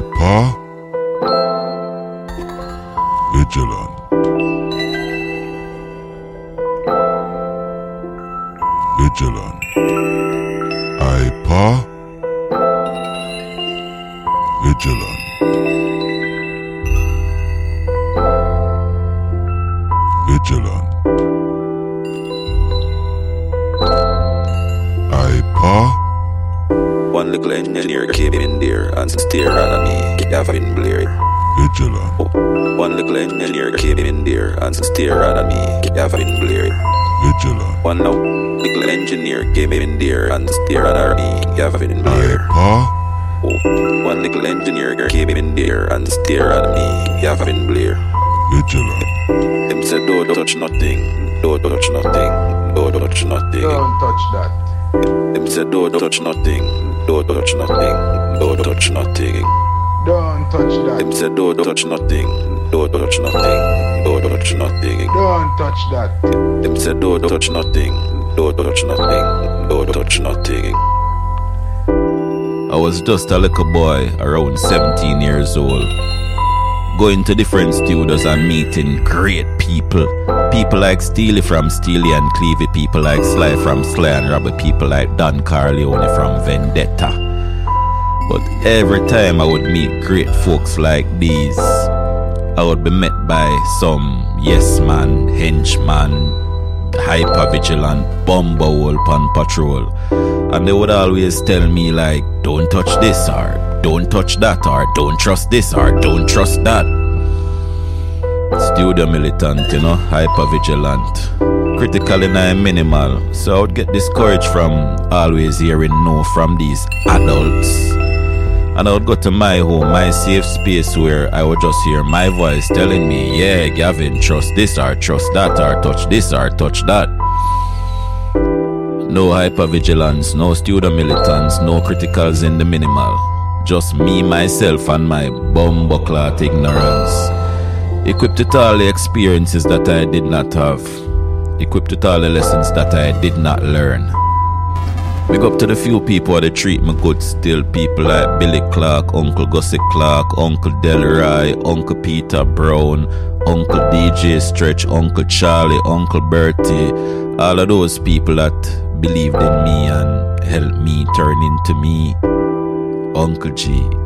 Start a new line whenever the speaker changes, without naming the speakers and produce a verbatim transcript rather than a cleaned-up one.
Hyper Vigilant. Vigilant. Hyper Vigilant. Vigilant. Hyper.
One little engineer came in there and stared at me, Gavin Blair.
Vigilant.
Oh, one little engineer came in there and stared at me, Gavin Blair.
Vigilant.
One now little engineer came in there and stared at me, Gavin Blair.
Hyper.
Oh, one little engineer came in there and stared at me, Gavin Blair.
Vigilant.
Him said, don't touch nothing, don't touch nothing, don't touch nothing.
Don't touch that.
Him said, don't touch nothing, don't touch nothing, don't touch nothing.
Don't touch that.
Him said, don't touch nothing, don't touch nothing, don't touch nothing.
Don't touch that.
Him said, don't touch nothing, don't touch nothing, don't touch nothing. I was just a little boy, around seventeen years old, going to different studios and meeting great people. People like Steely from Steely and Clevie, people like Sly from Sly and Robbie, people like Don Corleone from Vendetta. But every time I would meet great folks like these, I would be met by some yes man, henchman, hyper vigilant, bomber hole pan patrol. And they would always tell me like, don't touch this or don't touch that or don't trust this or don't trust that. Studio militant, you know, hyper vigilant, critical and minimal. So I would get discouraged from always hearing no from these adults. And I would go to my home, my safe space, where I would just hear my voice telling me, yeah, Gavin, trust this or trust that or touch this or touch that. No hypervigilance, no studio militants, no criticals in the minimal. Just me, myself, and my bumbleclot ignorance. Equipped with all the experiences that I did not have. Equipped with all the lessons that I did not learn. Big up to the few people that treat me good still. People like Billy Clark, Uncle Gussie Clark, Uncle Delroy, Uncle Peter Brown, Uncle D J Stretch, Uncle Charlie, Uncle Bertie. All of those people that believed in me and helped me turn into me. Uncle G.